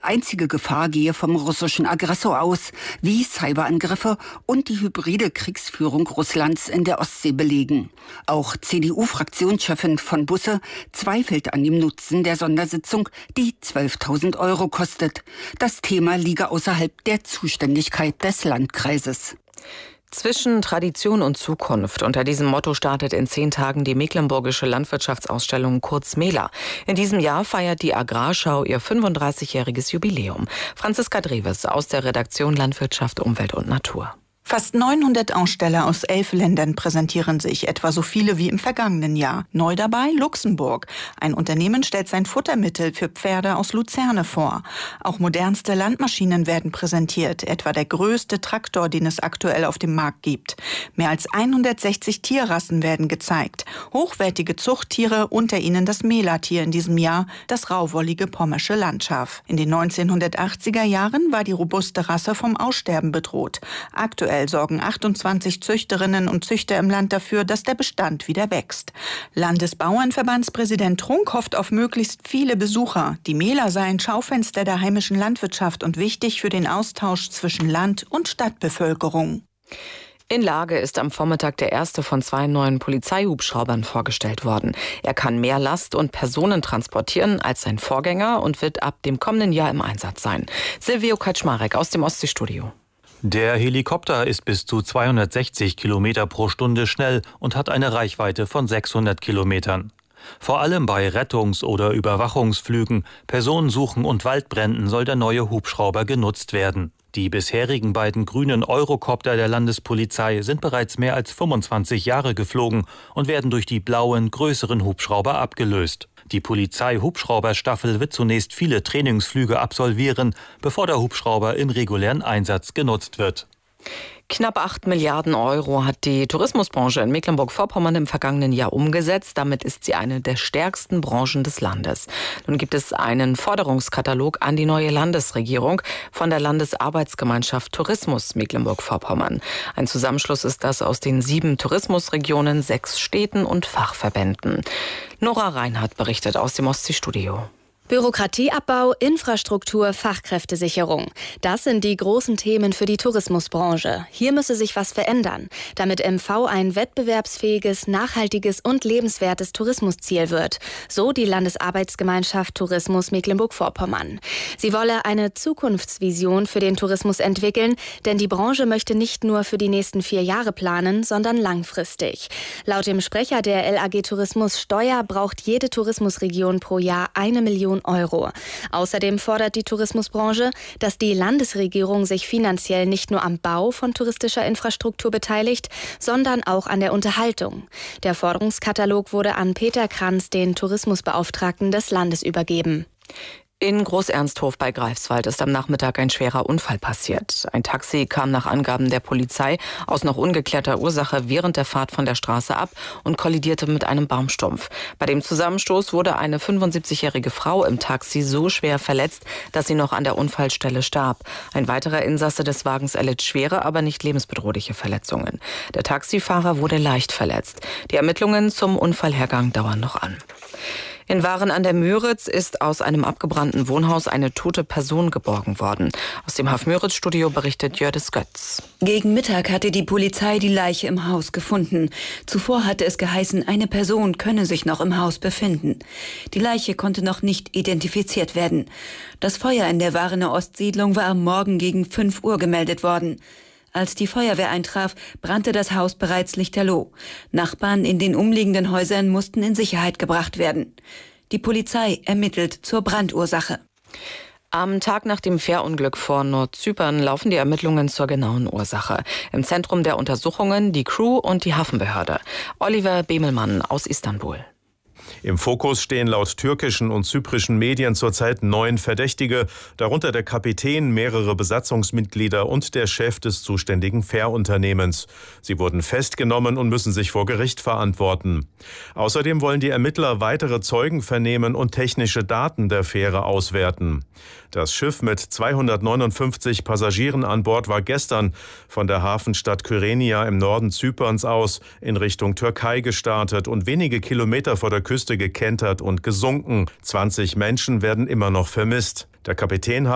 einzige Gefahr gehe vom russischen Aggressor aus, wie Cyberangriffe und die hybride Kriegsführung Russlands in der Ostsee belegen. Auch CDU-Fraktionschefin von Busse zweifelt an dem Nutzen der Sondersitzung, die 12.000 € kostet. Das Thema liege außerhalb der Zuständigkeit des Landkreises. Zwischen Tradition und Zukunft. Unter diesem Motto startet in 10 Tagen die Mecklenburgische Landwirtschaftsausstellung kurz MELA. In diesem Jahr feiert die Agrarschau ihr 35-jähriges Jubiläum. Franziska Dreves aus der Redaktion Landwirtschaft, Umwelt und Natur. Fast 900 Aussteller aus 11 Ländern präsentieren sich, etwa so viele wie im vergangenen Jahr. Neu dabei Luxemburg. Ein Unternehmen stellt sein Futtermittel für Pferde aus Luzerne vor. Auch modernste Landmaschinen werden präsentiert, etwa der größte Traktor, den es aktuell auf dem Markt gibt. Mehr als 160 Tierrassen werden gezeigt. Hochwertige Zuchttiere, unter ihnen das Melatier in diesem Jahr, das rauwollige pommersche Landschaf. In den 1980er Jahren war die robuste Rasse vom Aussterben bedroht. Aktuell sorgen 28 Züchterinnen und Züchter im Land dafür, dass der Bestand wieder wächst. Landesbauernverbandspräsident Trunk hofft auf möglichst viele Besucher. Die MELA sei ein Schaufenster der heimischen Landwirtschaft und wichtig für den Austausch zwischen Land- und Stadtbevölkerung. In Lage ist am Vormittag der erste von 2 neuen Polizeihubschraubern vorgestellt worden. Er kann mehr Last und Personen transportieren als sein Vorgänger und wird ab dem kommenden Jahr im Einsatz sein. Silvio Kaczmarek aus dem Ostseestudio. Der Helikopter ist bis zu 260 Kilometer pro Stunde schnell und hat eine Reichweite von 600 Kilometern. Vor allem bei Rettungs- oder Überwachungsflügen, Personensuchen und Waldbränden soll der neue Hubschrauber genutzt werden. Die bisherigen beiden grünen Eurocopter der Landespolizei sind bereits mehr als 25 Jahre geflogen und werden durch die blauen, größeren Hubschrauber abgelöst. Die Polizei-Hubschrauberstaffel wird zunächst viele Trainingsflüge absolvieren, bevor der Hubschrauber im regulären Einsatz genutzt wird. Knapp 8 Milliarden € hat die Tourismusbranche in Mecklenburg-Vorpommern im vergangenen Jahr umgesetzt. Damit ist sie eine der stärksten Branchen des Landes. Nun gibt es einen Forderungskatalog an die neue Landesregierung von der Landesarbeitsgemeinschaft Tourismus Mecklenburg-Vorpommern. Ein Zusammenschluss ist das aus den 7 Tourismusregionen, 6 Städten und Fachverbänden. Nora Reinhardt berichtet aus dem Ostseestudio. Bürokratieabbau, Infrastruktur, Fachkräftesicherung. Das sind die großen Themen für die Tourismusbranche. Hier müsse sich was verändern, damit MV ein wettbewerbsfähiges, nachhaltiges und lebenswertes Tourismusziel wird. So die Landesarbeitsgemeinschaft Tourismus Mecklenburg-Vorpommern. Sie wolle eine Zukunftsvision für den Tourismus entwickeln, denn die Branche möchte nicht nur für die nächsten 4 Jahre planen, sondern langfristig. Laut dem Sprecher der LAG Tourismus Steuer braucht jede Tourismusregion pro Jahr 1 Million €. Außerdem fordert die Tourismusbranche, dass die Landesregierung sich finanziell nicht nur am Bau von touristischer Infrastruktur beteiligt, sondern auch an der Unterhaltung. Der Forderungskatalog wurde an Peter Kranz, den Tourismusbeauftragten des Landes, übergeben. In Großernsthof bei Greifswald ist am Nachmittag ein schwerer Unfall passiert. Ein Taxi kam nach Angaben der Polizei aus noch ungeklärter Ursache während der Fahrt von der Straße ab und kollidierte mit einem Baumstumpf. Bei dem Zusammenstoß wurde eine 75-jährige Frau im Taxi so schwer verletzt, dass sie noch an der Unfallstelle starb. Ein weiterer Insasse des Wagens erlitt schwere, aber nicht lebensbedrohliche Verletzungen. Der Taxifahrer wurde leicht verletzt. Die Ermittlungen zum Unfallhergang dauern noch an. In Waren an der Müritz ist aus einem abgebrannten Wohnhaus eine tote Person geborgen worden. Aus dem Haf-Müritz-Studio berichtet Jördis Götz. Gegen Mittag hatte die Polizei die Leiche im Haus gefunden. Zuvor hatte es geheißen, eine Person könne sich noch im Haus befinden. Die Leiche konnte noch nicht identifiziert werden. Das Feuer in der Warener Ostsiedlung war am Morgen gegen 5 Uhr gemeldet worden. Als die Feuerwehr eintraf, brannte das Haus bereits lichterloh. Nachbarn in den umliegenden Häusern mussten in Sicherheit gebracht werden. Die Polizei ermittelt zur Brandursache. Am Tag nach dem Fährunglück vor Nordzypern laufen die Ermittlungen zur genauen Ursache. Im Zentrum der Untersuchungen die Crew und die Hafenbehörde. Oliver Bemelmann aus Istanbul. Im Fokus stehen laut türkischen und zyprischen Medien zurzeit 9 Verdächtige, darunter der Kapitän, mehrere Besatzungsmitglieder und der Chef des zuständigen Fährunternehmens. Sie wurden festgenommen und müssen sich vor Gericht verantworten. Außerdem wollen die Ermittler weitere Zeugen vernehmen und technische Daten der Fähre auswerten. Das Schiff mit 259 Passagieren an Bord war gestern von der Hafenstadt Kyrenia im Norden Zyperns aus in Richtung Türkei gestartet und wenige Kilometer vor der Küste gekentert und gesunken. 20 Menschen werden immer noch vermisst. Der Kapitän